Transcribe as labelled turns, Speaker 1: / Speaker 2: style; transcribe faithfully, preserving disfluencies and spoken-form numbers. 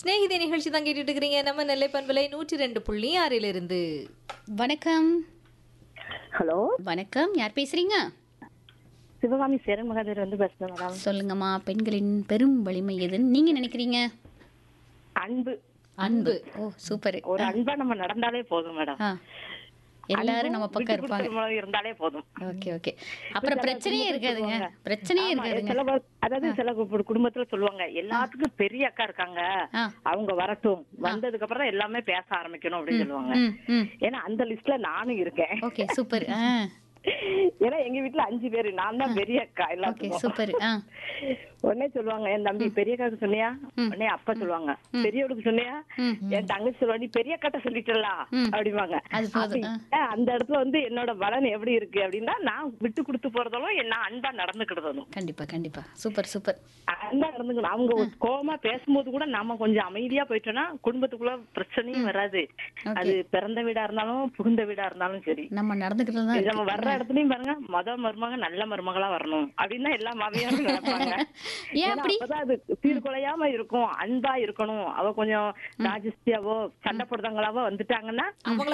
Speaker 1: ஸ்நேகிதி நிகழ்ச்சி தான் கேட்டுட்டு இருக்கிறீங்க. நம்ம நெல்லை பண்பலை நூற்றி ரெண்டு புள்ளி ஆறிலிருந்து.
Speaker 2: வணக்கம்.
Speaker 3: ஹலோ,
Speaker 2: வணக்கம். யார் பேசுறீங்க?
Speaker 3: சிவகாமி சேரன் மகாதேவர் வந்து பேசுறேன் மேடம்.
Speaker 2: சொல்லுங்கம்மா. பெண்களின் பெரும் வலிமை எதுன்னு நீங்க நினைக்கிறீங்க?
Speaker 3: அன்பு.
Speaker 2: அன்பு. ஓ சூப்பர்.
Speaker 3: ஒரு அன்பா நம்ம நடந்தாலே போதும் மேடம்.
Speaker 2: ஆ எல்லாரும் நம்ம பக்கம் இருப்பாங்க.
Speaker 3: அன்பும் இருந்தாலே போதும்.
Speaker 2: Okay okay. அப்புறம் பிரச்சனையே இருக்காதுங்க. பிரச்சனையே
Speaker 3: ஆமா,
Speaker 2: இருக்காதுங்க.
Speaker 3: சில பேர், அதாவது சில கு- குடும்பத்துல சொல்லுவாங்க, எல்லாத்துக்கும் பெரிய அக்கா இருக்காங்க,
Speaker 2: ஆ.
Speaker 3: அவங்க வரட்டும், வந்ததுக்கு அப்புறம் தான் எல்லாமே பேச ஆரம்பிக்கணும் அப்படின்னு சொல்லுவாங்க.
Speaker 2: ம் ம்.
Speaker 3: ஏன்னா அந்த லிஸ்ட்ல நானும் இருக்கேன்.
Speaker 2: Okay super. ஆ
Speaker 3: ஏன்னா எங்க வீட்டுல அஞ்சு பேரு, நான் தான் பெரிய அக்கா
Speaker 2: ஓகே
Speaker 3: எல்லாத்துக்கும்.
Speaker 2: சூப்பர். ஆ
Speaker 3: உடனே சொல்லுவாங்க, என் தம்பி பெரிய அக்காவுக்கு சொன்னியா, உடனே அப்பா சொல்லுவாங்க, பெரியவளுக்கு சொன்னியா,
Speaker 2: ம்.
Speaker 3: என் தங்கச்சி சொல்லுவா, நீ பெரிய அக்காட்ட சொல்லிட்டலாம்
Speaker 2: ம்.
Speaker 3: அப்படிம்பாங்க.
Speaker 2: அது போதும்.
Speaker 3: அப்ப அந்த இடத்துல வந்து என்னோட பலன் எப்படி இருக்கு அப்படின்னா, நான் விட்டு கொடுத்து போறதாலும் நான் அன்பா நடந்துக்கிட்டதும்.
Speaker 2: கண்டிப்பா கண்டிப்பா. Super super.
Speaker 3: அன்பா நடந்துக்கணும். அவங்க ஒரு கோவமா பேசும்போது கூட நாம கொஞ்சம் அமைதியா போயிட்டோம்னா குடும்பத்துக்குள்ள பிரச்சனையும் வராது. அது பிறந்த வீடா இருந்தாலும் புகுந்த வீடா இருந்தாலும் சரி.
Speaker 2: நம்ம நடந்துக்கிறது தான்
Speaker 3: இது நம்ம
Speaker 2: இருக்கு.
Speaker 3: வர்ற இடத்துலயும் பாருங்க, மொத மருமக நல்ல மருமகளா வரணும் அப்படின்னா எல்லா மாமியாரும் நினைப்பாங்க.
Speaker 2: ஏன்
Speaker 3: ஏன்னா
Speaker 2: அப்படி?
Speaker 3: அப்பதான் அது சீர்குலையாம இருக்கும், அன்பா இருக்கணும். அவ கொஞ்சம் ராஜஸ்தியாவோ சண்டை போடுறவங்களாவோ வந்துட்டாங்கன்னா
Speaker 1: அவங்கள